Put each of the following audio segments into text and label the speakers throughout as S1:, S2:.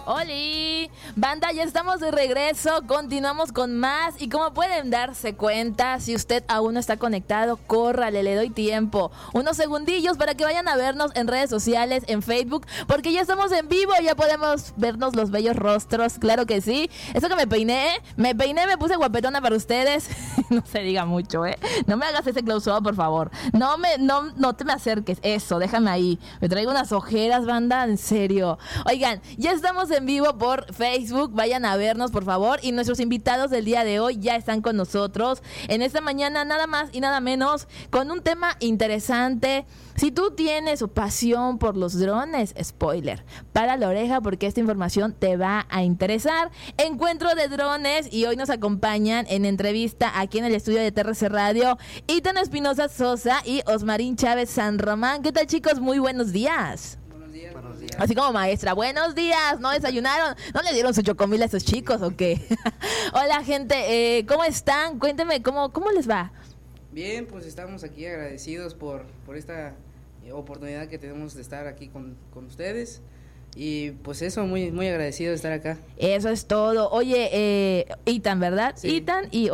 S1: ¡Holi! Banda, ya estamos de regreso, continuamos con más y como pueden darse cuenta, si usted aún no está conectado, córrale, le doy tiempo, unos segundillos para que vayan a vernos en redes sociales, en Facebook, porque ya estamos en vivo, ya podemos vernos los bellos rostros, claro que sí. Eso que me peiné, me puse guapetona para ustedes, no se diga mucho, no me hagas ese close-up, por favor, no te me acerques, eso, déjame ahí, me traigo unas ojeras, banda, en serio. Oigan, ya estamos en vivo por Facebook, vayan a vernos por favor, y nuestros invitados del día de hoy ya están con nosotros en esta mañana, nada más y nada menos, con un tema interesante. Si tú tienes pasión por los drones, spoiler, para la oreja porque esta información te va a interesar. Encuentro de drones, y hoy nos acompañan en entrevista aquí en el estudio de TRC Radio Ethan Espinosa Sosa y Osmarín Chávez San Román. ¿Qué tal, chicos? Muy buenos días.
S2: Buenos días.
S1: Así como maestra, buenos días, ¿no desayunaron? ¿No le dieron su chocomil a esos chicos o qué? Hola, gente, ¿cómo están? Cuéntenme, ¿cómo les va?
S2: Bien, pues estamos aquí agradecidos por esta oportunidad que tenemos de estar aquí con ustedes. Y pues eso, muy, muy agradecido de estar acá.
S1: Eso es todo. Oye, Ethan, ¿verdad? Sí. Ethan y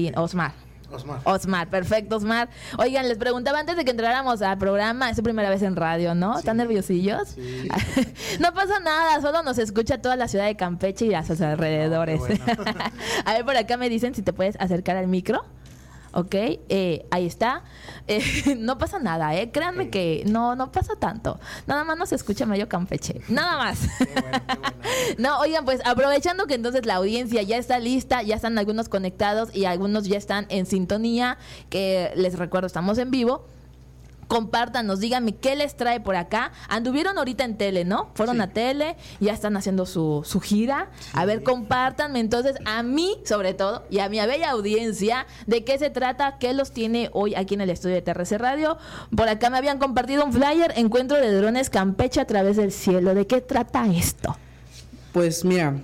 S1: Osmar, perfecto, Osmar. Oigan, les preguntaba antes de que entráramos al programa, es su primera vez en radio, ¿no? ¿Están nerviosillos?
S3: Sí.
S1: No pasa nada, solo nos escucha toda la ciudad de Campeche y a sus alrededores.
S3: Bueno.
S1: A ver, por acá me dicen si te puedes acercar al micro. Ok, ahí está. No pasa nada, créanme que no pasa tanto. Nada más nos escucha medio Campeche, nada más.
S3: Qué bueno.
S1: No, oigan, pues aprovechando que entonces la audiencia ya está lista, ya están algunos conectados y algunos ya están en sintonía, que les recuerdo, estamos en vivo. Compártanos, díganme qué les trae por acá. Anduvieron ahorita en tele, ¿no? Fueron a tele, ya están haciendo su gira. Sí. A ver, compártanme entonces a mí, sobre todo, y a mi bella audiencia, de qué se trata, qué los tiene hoy aquí en el estudio de TRC Radio. Por acá me habían compartido un flyer, Encuentro de Drones Campeche a través del cielo. ¿De qué trata esto?
S2: Pues mira,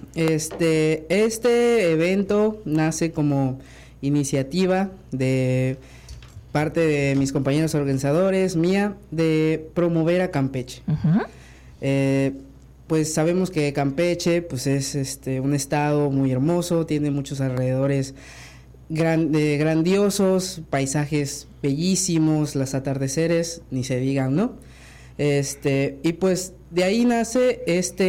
S2: este evento nace como iniciativa de parte de mis compañeros organizadores, mía, de promover a Campeche. Uh-huh. Pues sabemos que Campeche pues es un estado muy hermoso, tiene muchos alrededores grandiosos, paisajes bellísimos, los atardeceres, ni se digan, ¿no? Y pues de ahí nace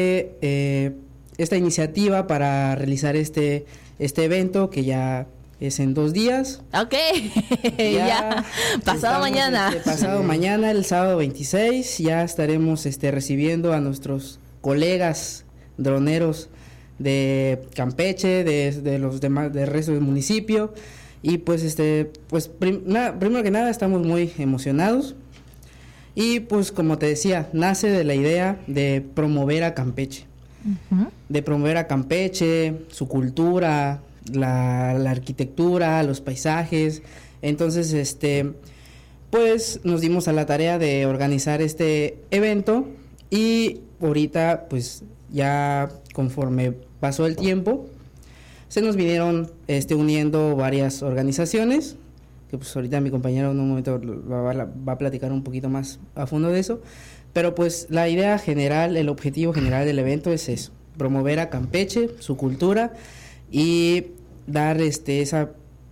S2: esta iniciativa para realizar este evento que ya es en 2 días.
S1: Ok, ya. Pasado mañana.
S2: Pasado mañana, el sábado 26, ya estaremos recibiendo a nuestros colegas droneros de Campeche, de los demás, del resto del municipio. Y pues, primero que nada, estamos muy emocionados. Y pues, como te decía, nace de la idea de promover a Campeche. Uh-huh. De promover a Campeche, su cultura, la arquitectura, los paisajes. Entonces, pues nos dimos a la tarea de organizar este evento y ahorita, pues ya conforme pasó el tiempo, se nos vinieron uniendo varias organizaciones, que pues ahorita mi compañero en un momento va a platicar un poquito más a fondo de eso, pero pues la idea general, el objetivo general del evento es eso, promover a Campeche, su cultura, y dar esa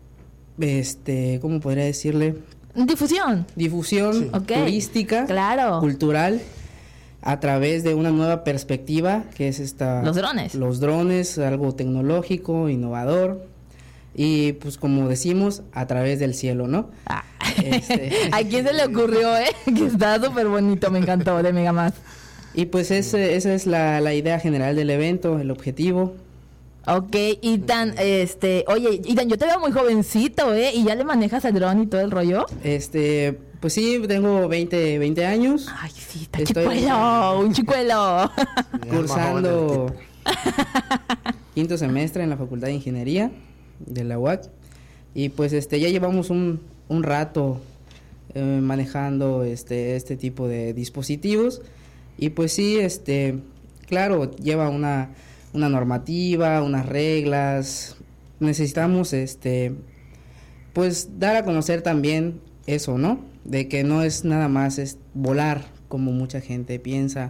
S2: ¿cómo podría decirle?
S1: Difusión
S2: sí. Okay. Turística,
S1: claro,
S2: cultural, a través de una nueva perspectiva que es los drones, algo tecnológico, innovador, y pues como decimos, a través del cielo, ¿no?
S1: ¿A quién se le ocurrió, que está súper bonito, me encantó, de Mega Más.
S2: Y pues esa es la idea general del evento, el objetivo.
S1: Ok, Ethan, oye, Ethan, yo te veo muy jovencito, ¿y ya le manejas el dron y todo el rollo?
S2: Pues sí, tengo 20 años.
S1: Ay, sí, está un chicuelo.
S2: Cursando 5º semestre en la Facultad de Ingeniería de la UAC. Y pues ya llevamos un rato manejando este tipo de dispositivos. Y pues sí, claro, lleva una normativa, unas reglas. Necesitamos pues dar a conocer también eso, ¿no? De que no es nada más volar como mucha gente piensa,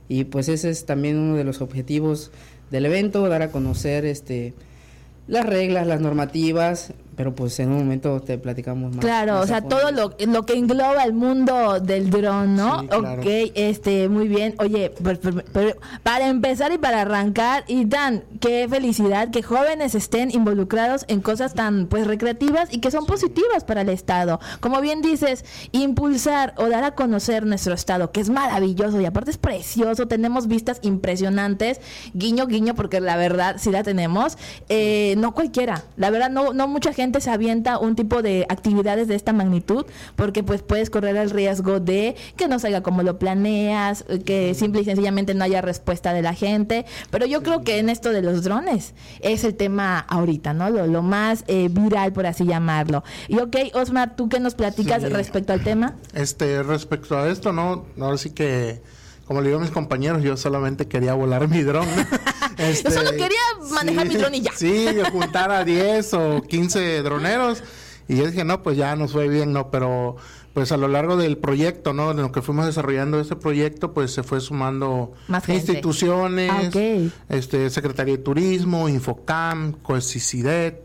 S2: y pues ese es también uno de los objetivos del evento, dar a conocer las reglas, las normativas, pero pues en un momento te platicamos más.
S1: Claro, o sea, todo lo que engloba el mundo del dron, ¿no?
S2: Sí, claro.
S1: Ok, muy bien. Oye, pero para empezar y para arrancar, Ethan, qué felicidad que jóvenes estén involucrados en cosas tan pues recreativas y que son positivas para el estado. Como bien dices, impulsar o dar a conocer nuestro estado, que es maravilloso y aparte es precioso, tenemos vistas impresionantes, guiño, guiño, porque la verdad sí la tenemos, no cualquiera, la verdad no mucha gente se avienta un tipo de actividades de esta magnitud, porque pues puedes correr el riesgo de que no salga como lo planeas, que simple y sencillamente no haya respuesta de la gente, pero yo creo que en esto de los drones es el tema ahorita, ¿no? Lo más viral, por así llamarlo. Y ok, Osmar, ¿tú qué nos platicas respecto al tema?
S3: Respecto a esto, no, ahora sí que, como le digo a mis compañeros, yo solamente quería volar mi dron.
S1: Yo solo quería manejar mi dron y ya.
S3: Sí, juntar a 10 o 15 droneros. Y yo dije, no, pues ya nos fue bien, ¿no? Pero pues a lo largo del proyecto, ¿no? De lo que fuimos desarrollando ese proyecto, pues se fue sumando
S1: más
S3: instituciones, Secretaría de Turismo, Infocam, COECICIDET,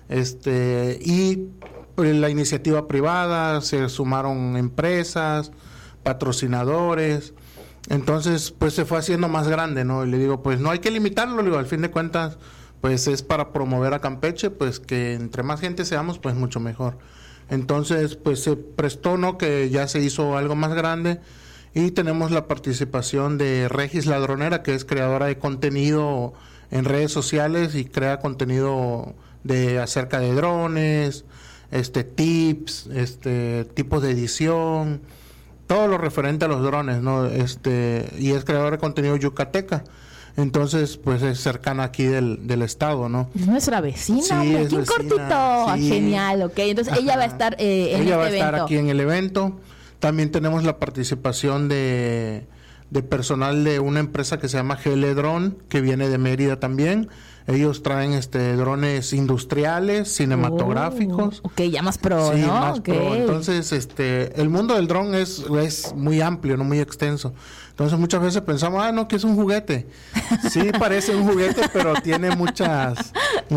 S3: y la iniciativa privada, se sumaron empresas, patrocinadores. Entonces, pues se fue haciendo más grande, ¿no? Y le digo, pues no hay que limitarlo, le digo, al fin de cuentas, pues es para promover a Campeche, pues que entre más gente seamos, pues mucho mejor. Entonces, pues se prestó, ¿no? Que ya se hizo algo más grande y tenemos la participación de Regis La Dronera, que es creadora de contenido en redes sociales y crea contenido acerca de drones, tips, tipos de edición, todo lo referente a los drones, ¿no? Y es creadora de contenido yucateca. Entonces, pues es cercana aquí del estado, ¿no?
S1: Es nuestra vecina,
S3: sí,
S1: hombre, aquí en
S3: vecina,
S1: cortito.
S3: sí.
S1: Genial, ok. Entonces, ella va a estar en este evento.
S3: Ella va a estar aquí en el evento. También tenemos la participación de personal de una empresa que se llama GL Drone, que viene de Mérida también. Ellos traen drones industriales, cinematográficos.
S1: Ok, ya más pro,
S3: sí,
S1: ¿no?
S3: Más pro. Entonces, el mundo del dron es muy amplio, no muy extenso. Entonces, muchas veces pensamos, no, que es un juguete. Sí, parece un juguete, pero tiene muchas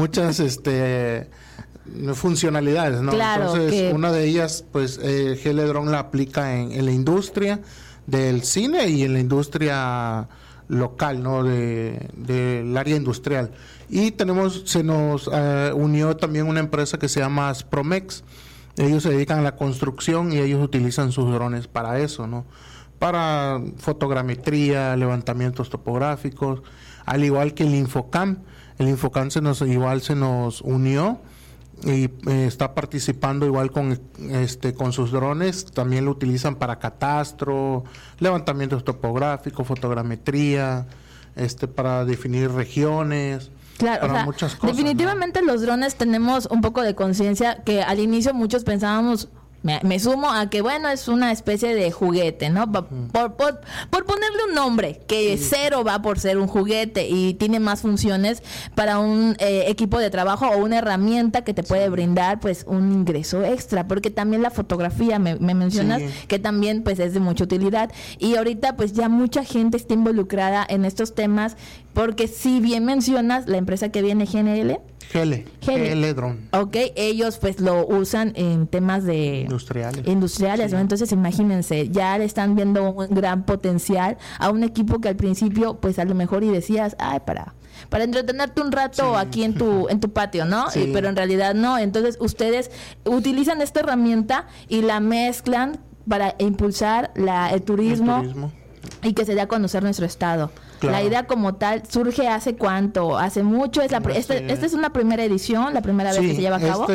S3: funcionalidades, ¿no?
S1: Claro,
S3: entonces, una de ellas, pues, GL Drone la aplica en la industria del cine y en la industria local, ¿no? Del área industrial. Y se nos unió también una empresa que se llama Aspromex. Ellos se dedican a la construcción y ellos utilizan sus drones para eso, ¿no? Para fotogrametría, levantamientos topográficos, al igual que el Infocam. El Infocam se nos unió y está participando igual con sus drones. También lo utilizan para catastro, levantamientos topográficos, fotogrametría, para definir regiones.
S1: Claro,
S3: para muchas cosas,
S1: definitivamente, ¿no? Los drones tenemos un poco de conciencia que al inicio muchos pensábamos, me sumo a que, bueno, es una especie de juguete, ¿no? Por ponerle un nombre, que cero va por ser un juguete y tiene más funciones para un equipo de trabajo o una herramienta que te puede brindar, pues, un ingreso extra, porque también la fotografía, me mencionas, que también, pues, es de mucha utilidad. Y ahorita, pues, ya mucha gente está involucrada en estos temas, porque si bien mencionas la empresa que viene, GL
S3: Drone.
S1: Ok, ellos pues lo usan en temas de industriales, ¿no? Entonces imagínense, ya le están viendo un gran potencial a un equipo que al principio pues a lo mejor y decías, para entretenerte un rato aquí en tu patio, ¿no?
S3: Sí.
S1: Pero en realidad no. Entonces ustedes utilizan esta herramienta y la mezclan para impulsar el turismo y que se dé a conocer nuestro estado. Claro. La idea como tal surge ¿hace cuánto? ¿Hace mucho? ¿Esta es una primera edición? ¿La primera vez que se lleva a cabo?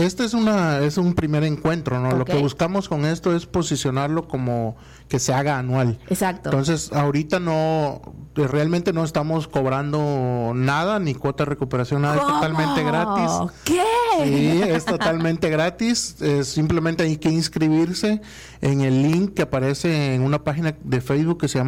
S3: Es un primer encuentro, ¿no?
S1: Okay.
S3: Lo que buscamos con esto es posicionarlo como que se haga anual.
S1: Exacto.
S3: Entonces, ahorita realmente no estamos cobrando nada, ni cuota de recuperación, nada. ¿Cómo? Es totalmente gratis.
S1: ¿Qué?
S3: Sí, es totalmente gratis. Simplemente hay que inscribirse en el link que aparece en una página de Facebook que se llama